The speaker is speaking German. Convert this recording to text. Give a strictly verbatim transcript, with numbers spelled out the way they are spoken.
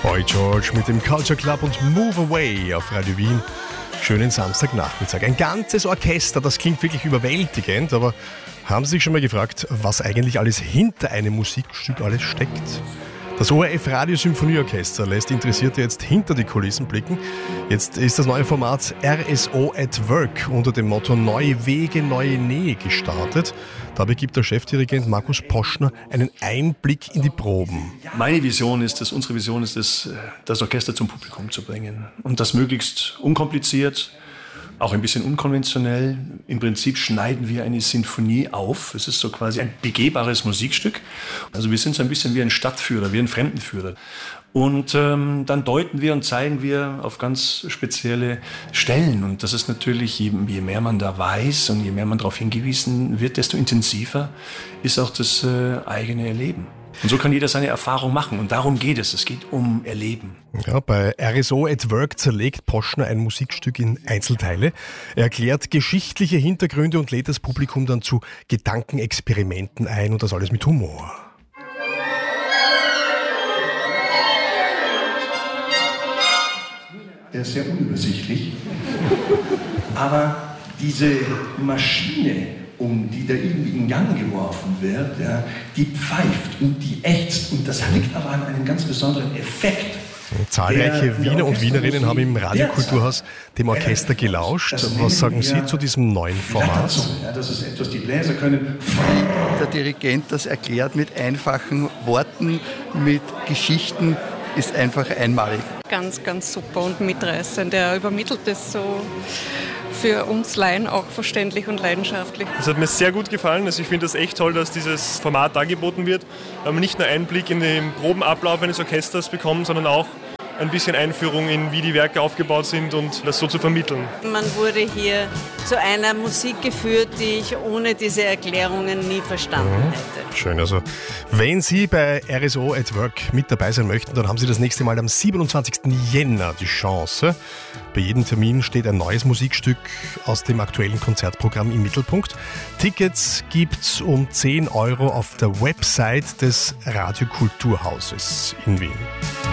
Boy George mit dem Culture Club und Move Away auf Radio Wien. Schönen Samstagnachmittag. Ein ganzes Orchester, das klingt wirklich überwältigend, aber haben Sie sich schon mal gefragt, was eigentlich alles hinter einem Musikstück alles steckt? Das O R F Radio Symphonieorchester lässt Interessierte jetzt hinter die Kulissen blicken. Jetzt ist das neue Format R S O at Work unter dem Motto Neue Wege, neue Nähe gestartet. Dabei gibt der Chefdirigent Markus Poschner einen Einblick in die Proben. Meine Vision ist es, unsere Vision ist es, das Orchester zum Publikum zu bringen. Und das möglichst unkompliziert, auch ein bisschen unkonventionell. Im Prinzip schneiden wir eine Sinfonie auf. Es ist so quasi ein begehbares Musikstück. Also wir sind so ein bisschen wie ein Stadtführer, wie ein Fremdenführer. Und ähm, dann deuten wir und zeigen wir auf ganz spezielle Stellen. Und das ist natürlich, je, je mehr man da weiß und je mehr man darauf hingewiesen wird, desto intensiver ist auch das äh, eigene Erleben. Und so kann jeder seine Erfahrung machen. Und darum geht es. Es geht um Erleben. Ja, bei R S O at Work zerlegt Poschner ein Musikstück in Einzelteile. Er erklärt geschichtliche Hintergründe und lädt das Publikum dann zu Gedankenexperimenten ein und das alles mit Humor. Der ist sehr unübersichtlich. Aber diese Maschine, um die da irgendwie in Gang geworfen wird, ja, die pfeift und die ächzt. Und das liegt aber an einem ganz besonderen Effekt. Zahlreiche Wiener und Wienerinnen haben im Radiokulturhaus dem Orchester gelauscht. Was sagen Sie zu diesem neuen Format? Ja, das ist etwas, die Bläser können. Der Dirigent das erklärt mit einfachen Worten, mit Geschichten, ist einfach einmalig. Ganz, ganz super und mitreißend. Er übermittelt es so für uns Laien auch verständlich und leidenschaftlich. Das hat mir sehr gut gefallen. Also ich finde das echt toll, dass dieses Format angeboten wird. Weil man nicht nur Einblick in den Probenablauf eines Orchesters bekommt, sondern auch ein bisschen Einführung in, wie die Werke aufgebaut sind und das so zu vermitteln. Man wurde hier zu einer Musik geführt, die ich ohne diese Erklärungen nie verstanden hätte. Schön, also wenn Sie bei R S O at Work mit dabei sein möchten, dann haben Sie das nächste Mal am siebenundzwanzigsten Jänner die Chance. Bei jedem Termin steht ein neues Musikstück aus dem aktuellen Konzertprogramm im Mittelpunkt. Tickets gibt's um zehn Euro auf der Website des Radiokulturhauses in Wien.